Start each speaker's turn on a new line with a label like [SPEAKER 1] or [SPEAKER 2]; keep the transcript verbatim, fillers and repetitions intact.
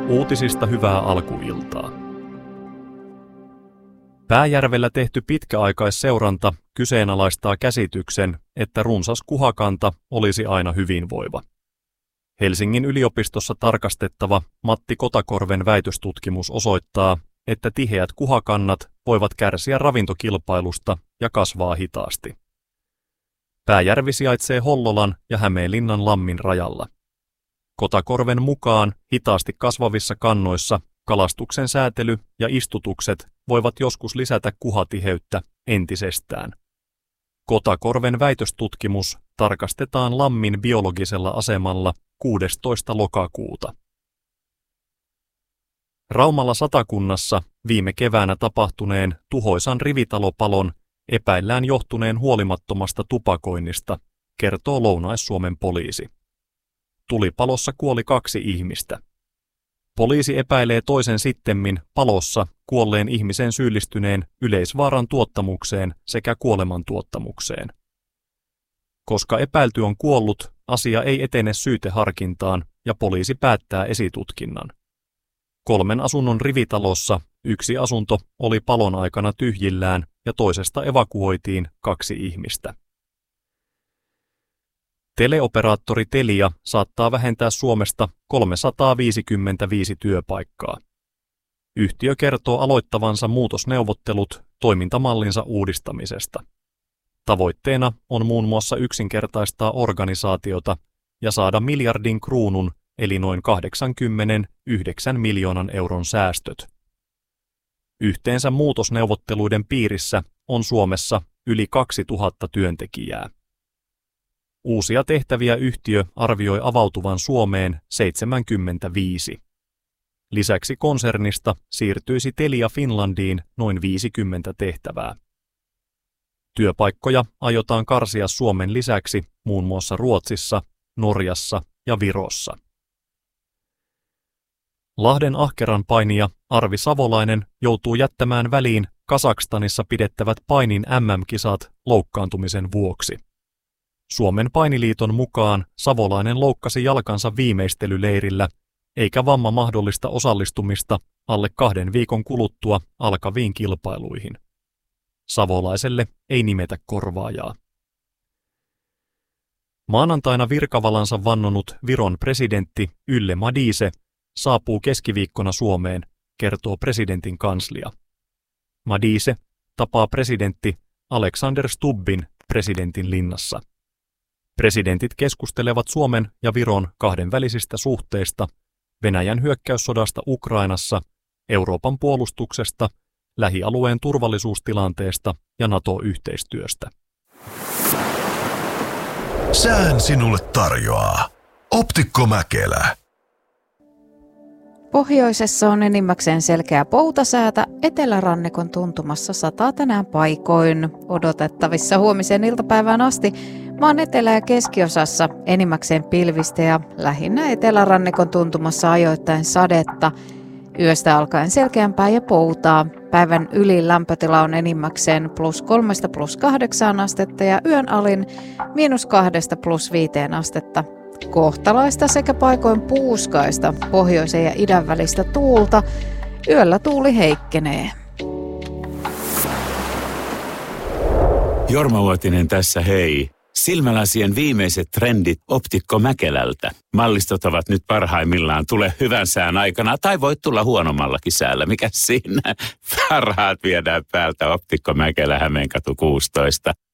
[SPEAKER 1] Uutisista hyvää alkuiltaa. Pääjärvellä tehty pitkäaikaisseuranta kyseenalaistaa käsityksen, että runsas kuhakanta olisi aina hyvinvoiva. Helsingin yliopistossa tarkastettava Matti Kotakorven väitöstutkimus osoittaa, että tiheät kuhakannat voivat kärsiä ravintokilpailusta ja kasvaa hitaasti. Pääjärvi sijaitsee Hollolan ja Hämeenlinnan lammin rajalla. Kotakorven mukaan hitaasti kasvavissa kannoissa kalastuksen säätely ja istutukset voivat joskus lisätä kuhatiheyttä entisestään. Kotakorven väitöstutkimus tarkastetaan lammin biologisella asemalla kuudestoista lokakuuta. Raumalla Satakunnassa viime keväänä tapahtuneen tuhoisan rivitalopalon epäillään johtuneen huolimattomasta tupakoinnista, kertoo Lounais-Suomen poliisi. Tulipalossa kuoli kaksi ihmistä. Poliisi epäilee toisen sittemmin palossa kuolleen ihmisen syyllistyneen yleisvaaran tuottamukseen sekä kuolemantuottamukseen. Koska epäilty on kuollut, asia ei etene syyteharkintaan ja poliisi päättää esitutkinnan. Kolmen asunnon rivitalossa yksi asunto oli palon aikana tyhjillään ja toisesta evakuoitiin kaksi ihmistä. Teleoperaattori Telia saattaa vähentää Suomesta kolmesataaviisikymmentäviisi työpaikkaa. Yhtiö kertoo aloittavansa muutosneuvottelut toimintamallinsa uudistamisesta. Tavoitteena on muun muassa yksinkertaistaa organisaatiota ja saada miljardin kruunun eli noin kahdeksankymmentäyhdeksän miljoonan euron säästöt. Yhteensä muutosneuvotteluiden piirissä on Suomessa yli kaksituhatta työntekijää. Uusia tehtäviä yhtiö arvioi avautuvan Suomeen seitsemänkymmentäviisi. Lisäksi konsernista siirtyisi Telia Finlandiin noin viisikymmentä tehtävää. Työpaikkoja aiotaan karsia Suomen lisäksi muun muassa Ruotsissa, Norjassa ja Virossa. Lahden ahkeran painija Arvi Savolainen joutuu jättämään väliin Kazakstanissa pidettävät painin M M-kisat loukkaantumisen vuoksi. Suomen painiliiton mukaan Savolainen loukkasi jalkansa viimeistelyleirillä, eikä vamma mahdollista osallistumista alle kahden viikon kuluttua alkaviin kilpailuihin. Savolaiselle ei nimetä korvaajaa. Maanantaina virkavalansa vannonut Viron presidentti Yle Madise saapuu keskiviikkona Suomeen, kertoo presidentin kanslia. Madise tapaa presidentti Alexander Stubbin presidentin linnassa. Presidentit keskustelevat Suomen ja Viron kahdenvälisistä suhteista, Venäjän hyökkäyssodasta Ukrainassa, Euroopan puolustuksesta, lähialueen turvallisuustilanteesta ja NATO-yhteistyöstä.
[SPEAKER 2] Sään sinulle tarjoaa Optikko Mäkelä.
[SPEAKER 3] Pohjoisessa on enimmäkseen selkeä poutasäätä, etelärannikon tuntumassa sataa tänään paikoin. Odotettavissa huomiseen iltapäivään asti maan etelä- ja keskiosassa enimmäkseen pilvistä ja lähinnä etelärannikon tuntumassa ajoittain sadetta. Yöstä alkaen selkeämpää ja poutaa. Päivän ylin lämpötila on enimmäkseen plus kolmesta plus kahdeksaan astetta ja yön alin miinus kahdesta plus viiteen astetta. Kohtalaista sekä paikoin puuskaista pohjoisen ja idän välistä tuulta. Yöllä tuuli heikkenee.
[SPEAKER 4] Jorma Uotinen tässä, hei. Silmälasien viimeiset trendit Optikko Mäkelältä. Mallistot ovat nyt parhaimmillaan. Tule hyvän sään aikana tai voit tulla huonommallakin säällä. Mikä siinä? Parhaat viedään päältä Optikko Mäkelä, Hämeenkatu kuusitoista.